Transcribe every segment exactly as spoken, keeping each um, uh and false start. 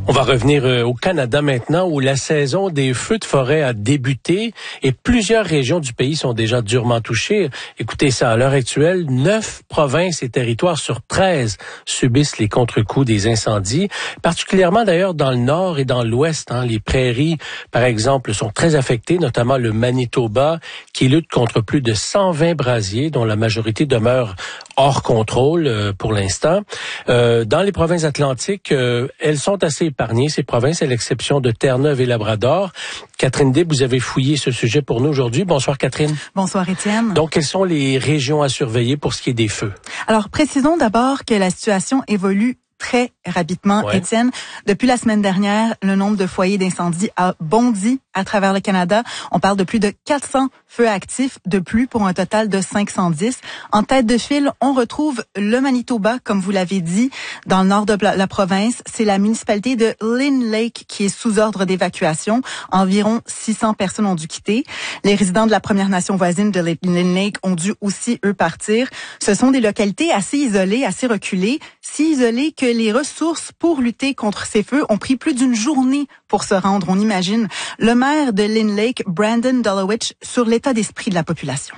On va revenir au Canada maintenant où la saison des feux de forêt a débuté et plusieurs régions du pays sont déjà durement touchées. Écoutez ça, à l'heure actuelle, neuf provinces et territoires sur treize subissent les contre-coups des incendies, particulièrement d'ailleurs dans le nord et dans l'ouest. Hein. Les prairies, par exemple, sont très affectées, notamment le Manitoba qui lutte contre plus de cent vingt brasiers dont la majorité demeure hors contrôle euh, pour l'instant. Euh, dans les provinces atlantiques, euh, elles sont assez épargnées, ces provinces, à l'exception de Terre-Neuve et Labrador. Catherine Dib, vous avez fouillé ce sujet pour nous aujourd'hui. Bonsoir Catherine. Bonsoir Étienne. Donc, quelles sont les régions à surveiller pour ce qui est des feux? Alors, précisons d'abord que la situation évolue très rapidement, ouais. Étienne. Depuis la semaine dernière, le nombre de foyers d'incendie a bondi à travers le Canada. On parle de plus de quatre cents feux actifs de plus pour un total de cinq cent dix. En tête de file, on retrouve le Manitoba, comme vous l'avez dit, dans le nord de la province. C'est la municipalité de Lynn Lake qui est sous ordre d'évacuation. Environ six cents personnes ont dû quitter. Les résidents de la Première Nation voisine de Lynn Lake ont dû aussi, eux, partir. Ce sont des localités assez isolées, assez reculées, si isolées que les ressources pour lutter contre ces feux ont pris plus d'une journée pour se rendre, on imagine. Le maire de Lynn Lake, Brandon Dolowich, sur l'état d'esprit de la population.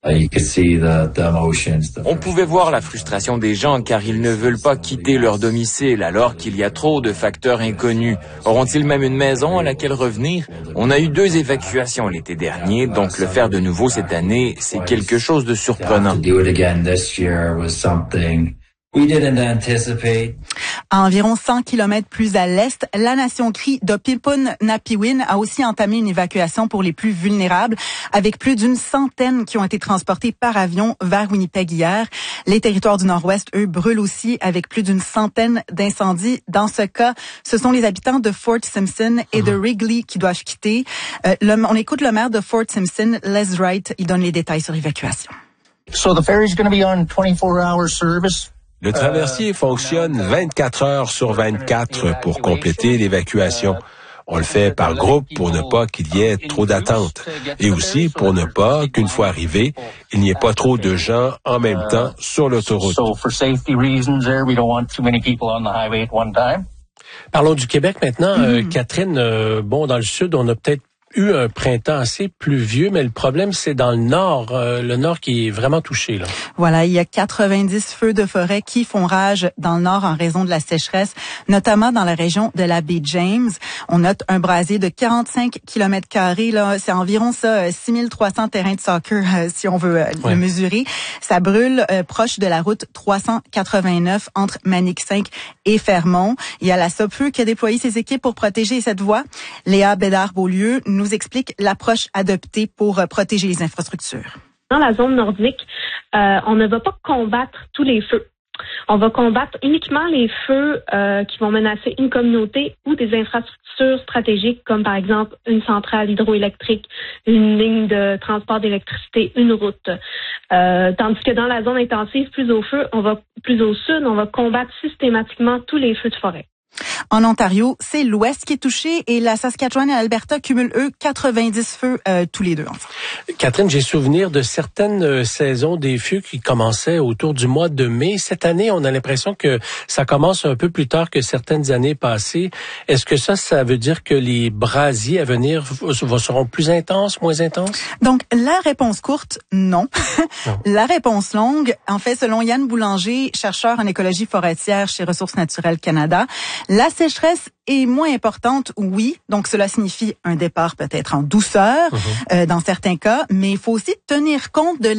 On pouvait voir la frustration des gens car ils ne veulent pas quitter leur domicile alors qu'il y a trop de facteurs inconnus. Auront-ils même une maison à laquelle revenir? On a eu deux évacuations l'été dernier, donc le faire de nouveau cette année, c'est quelque chose de surprenant. À environ cent kilomètres plus à l'est, la Nation Cri de Pipun-Napiwin a aussi entamé une évacuation pour les plus vulnérables, avec plus d'une centaine qui ont été transportés par avion vers Winnipeg hier. Les territoires du Nord-Ouest, eux, brûlent aussi avec plus d'une centaine d'incendies. Dans ce cas, ce sont les habitants de Fort Simpson et de Wrigley qui doivent quitter. Euh, le, on écoute le maire de Fort Simpson, Les Wright. Il donne les détails sur l'évacuation. So the ferry's going to be on twenty-four hour service. Le traversier fonctionne vingt-quatre heures sur vingt-quatre pour compléter l'évacuation. On le fait par groupe pour ne pas qu'il y ait trop d'attentes et aussi pour ne pas qu'une fois arrivé, il n'y ait pas trop de gens en même temps sur l'autoroute. Parlons du Québec maintenant. Mm-hmm. Euh, Catherine, euh, bon, dans le sud, on a peut-être eu un printemps assez pluvieux, mais le problème, c'est dans le nord, euh, le nord qui est vraiment touché, là. Voilà, il y a quatre-vingt-dix feux de forêt qui font rage dans le nord en raison de la sécheresse, notamment dans la région de la baie James. On note un brasier de quarante-cinq kilomètres carrés, là, c'est environ ça, six mille trois cents terrains de soccer, euh, si on veut euh, ouais. le mesurer. Ça brûle euh, proche de la route trois cent quatre-vingt-neuf entre Manic cinq et Fermont. Il y a la SOPFEU qui a déployé ses équipes pour protéger cette voie. Léa Bédard-Beaulieu nous explique l'approche adoptée pour protéger les infrastructures. Dans la zone nordique, euh, on ne va pas combattre tous les feux. On va combattre uniquement les feux euh, qui vont menacer une communauté ou des infrastructures stratégiques comme par exemple une centrale hydroélectrique, une ligne de transport d'électricité, une route. Euh, tandis que dans la zone intensive plus au feu, on va plus au sud, on va combattre systématiquement tous les feux de forêt. En Ontario, c'est l'Ouest qui est touché et la Saskatchewan et l'Alberta cumulent, eux, quatre-vingt-dix feux euh, tous les deux. Enfin. Catherine, j'ai souvenir de certaines euh, saisons des feux qui commençaient autour du mois de mai. Cette année, on a l'impression que ça commence un peu plus tard que certaines années passées. Est-ce que ça, ça veut dire que les brasiers à venir seront plus intenses, moins intenses? Donc, la réponse courte, non. non. La réponse longue, en fait, selon Yann Boulanger, chercheur en écologie forestière chez Ressources naturelles Canada, la sécheresse est moins importante, oui. Donc, cela signifie un départ peut-être en douceur, mmh. euh, dans certains cas, mais il faut aussi tenir compte de